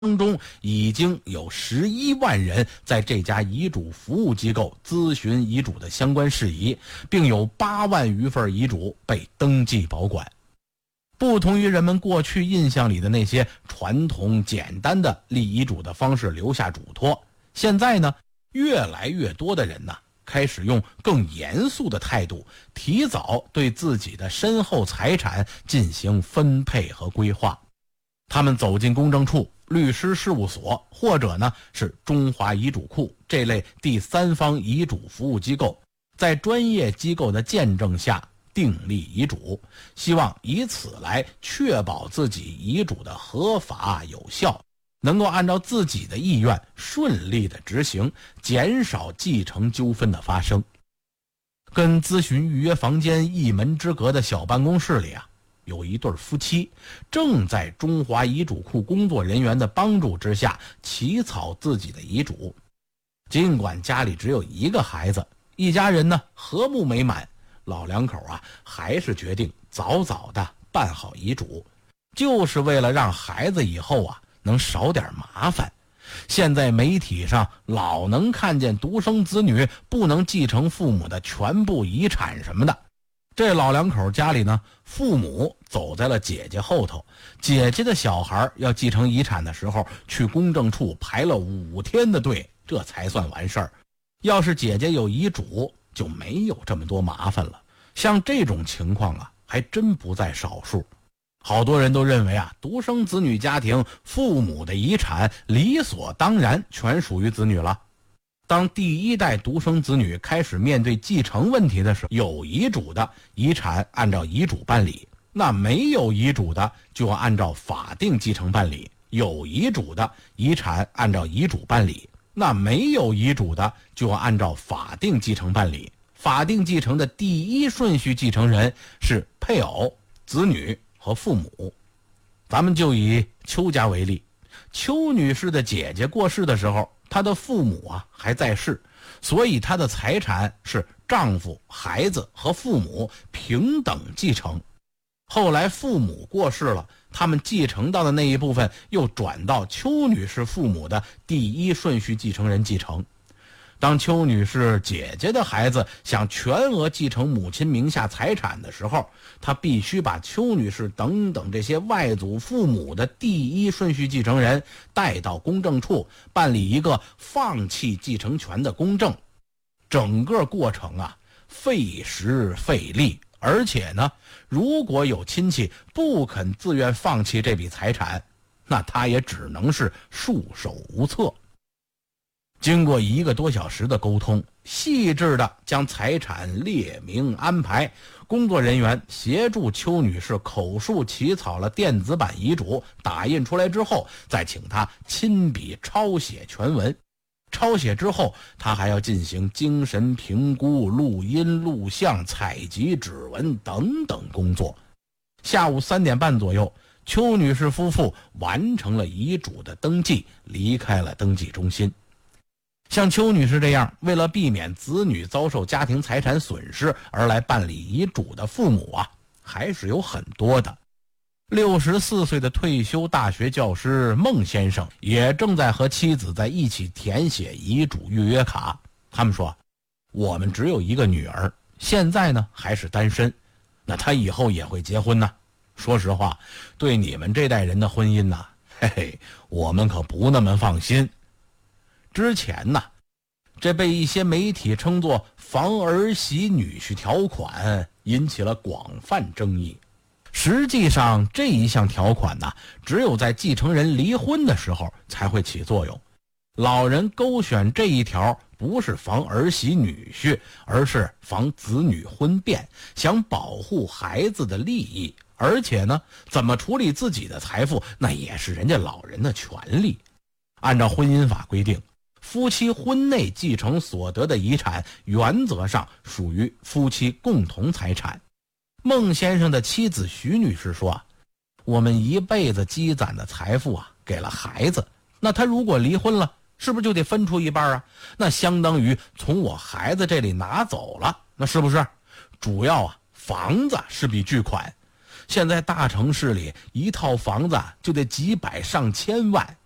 当中已经有11万人在这家遗嘱服务机构咨询遗嘱的相关事宜，并有8万余份遗嘱被登记保管。不同于人们过去印象里的那些传统简单的立遗嘱的方式留下嘱托，现在呢，越来越多的人开始用更严肃的态度，提早对自己的身后财产进行分配和规划。他们走进公证处、律师事务所，或者呢是中华遗嘱库这类第三方遗嘱服务机构，在专业机构的见证下订立遗嘱，希望以此来确保自己遗嘱的合法有效，能够按照自己的意愿顺利的执行，减少继承纠纷的发生。跟咨询预约房间一门之隔的小办公室里有一对夫妻正在中华遗嘱库工作人员的帮助之下起草自己的遗嘱。尽管家里只有一个孩子，一家人呢和睦美满，老两口还是决定早早的办好遗嘱，就是为了让孩子以后能少点麻烦。现在媒体上老能看见独生子女不能继承父母的全部遗产什么的。这老两口家里呢，父母走在了姐姐后头，姐姐的小孩要继承遗产的时候，去公证处排了5天的队，这才算完事儿。要是姐姐有遗嘱，就没有这么多麻烦了。像这种情况还真不在少数。好多人都认为独生子女家庭父母的遗产理所当然全属于子女了。当第一代独生子女开始面对继承问题的时候，有遗嘱的遗产按照遗嘱办理，那没有遗嘱的就要按照法定继承办理，有遗嘱的遗产按照遗嘱办理，那没有遗嘱的就要按照法定继承办理。法定继承的第一顺序继承人是配偶、子女和父母。咱们就以邱家为例，邱女士的姐姐过世的时候，她的父母还在世，所以她的财产是丈夫、孩子和父母平等继承。后来父母过世了，他们继承到的那一部分又转到邱女士父母的第一顺序继承人继承。当邱女士姐姐的孩子想全额继承母亲名下财产的时候，他必须把邱女士等等这些外祖父母的第一顺序继承人带到公证处办理一个放弃继承权的公证。整个过程费时费力，而且呢，如果有亲戚不肯自愿放弃这笔财产，那他也只能是束手无策。经过1个多小时的沟通，细致地将财产列明安排，工作人员协助邱女士口述起草了电子版遗嘱，打印出来之后，再请她亲笔抄写全文。抄写之后，她还要进行精神评估、录音、录像、采集指纹等等工作。下午3点半左右，邱女士夫妇完成了遗嘱的登记，离开了登记中心。像邱女士这样为了避免子女遭受家庭财产损失而来办理遗嘱的父母还是有很多的。64岁的退休大学教师孟先生也正在和妻子在一起填写遗嘱预约卡。他们说，我们只有一个女儿，现在呢还是单身，那她以后也会结婚呢。说实话，对你们这代人的婚姻我们可不那么放心。之前这被一些媒体称作防儿媳女婿条款引起了广泛争议。实际上这一项条款只有在继承人离婚的时候才会起作用。老人勾选这一条不是防儿媳女婿，而是防子女婚变，想保护孩子的利益。而且呢，怎么处理自己的财富，那也是人家老人的权利。按照婚姻法规定，夫妻婚内继承所得的遗产原则上属于夫妻共同财产。孟先生的妻子徐女士说，我们一辈子积攒的财富给了孩子，那他如果离婚了，是不是就得分出一半那相当于从我孩子这里拿走了，那是不是？主要房子是笔巨款，现在大城市里一套房子就得几百上千万，